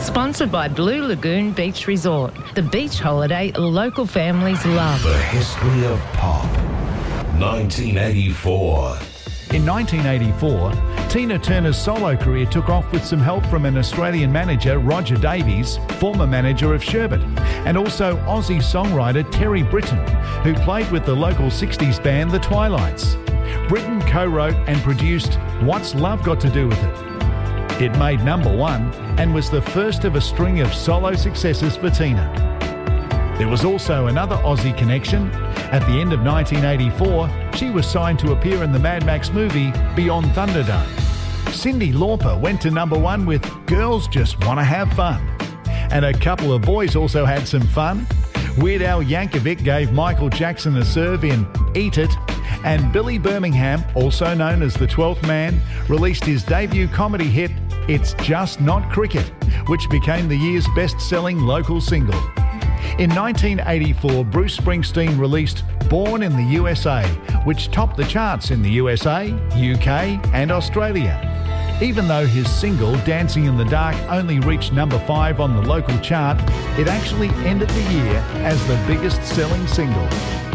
Sponsored by Blue Lagoon Beach Resort, the beach holiday local families love. The history of pop. 1984. In 1984, Tina Turner's solo career took off with some help from an Australian manager, Roger Davies, former manager of Sherbet, and also Aussie songwriter Terry Britton, who played with the local 60s band The Twilights. Britton co-wrote and produced What's Love Got to Do With It? It made number one and was the first of a string of solo successes for Tina. There was also another Aussie connection. At the end of 1984, she was signed to appear in the Mad Max movie Beyond Thunderdome. Cyndi Lauper went to number one with Girls Just Wanna Have Fun. And a couple of boys also had some fun. Weird Al Yankovic gave Michael Jackson a serve in Eat It, and Billy Birmingham, also known as the 12th Man, released his debut comedy hit It's Just Not Cricket, which became the year's best-selling local single. In 1984, Bruce Springsteen released Born in the USA, which topped the charts in the USA, UK and Australia. Even though his single, Dancing in the Dark, only reached number 5 on the local chart, it actually ended the year as the biggest selling single.